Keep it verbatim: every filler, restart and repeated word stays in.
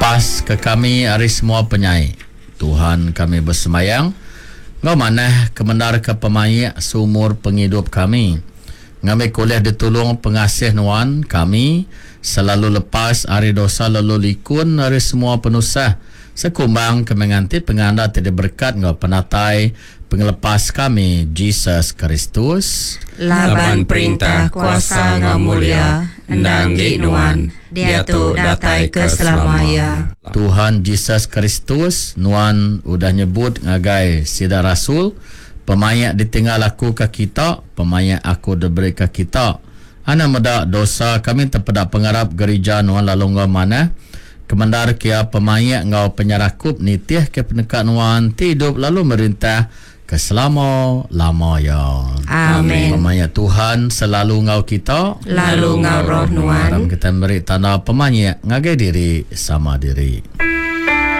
lepas ke kami hari semua penyai. Tuhan kami bersemayang, Ngau manah kemendar ke pemayak seumur penghidup kami. Ngami kuliah ditolong pengasih nuan kami, selalu lepas hari dosa lalu likun hari semua penusah. Sekumbang kemengantit penganda tidak berkat ngau penatai pengelepas kami Jesus Kristus. Laban perintah kuasa ngau mulia endang di nuan dia tu datai ke selamanya. Tuhan Jesus Kristus nuan udah nyebut ngagai sida rasul, pemayak ditinggal aku ke kita, pemayak aku diberi ke kita. Ana medak dosa kami terpedak pengarap gereja nuan lalu ngau mana kemendar kia pemayak ngau penyarakup nitih ke penekat nuan hidup lalu merintah ke selama-lamanya. Amin. Pemayak Tuhan selalu ngau kita, lalu ngau roh nuan. Kita beri tanda pemayak ngagai diri sama diri.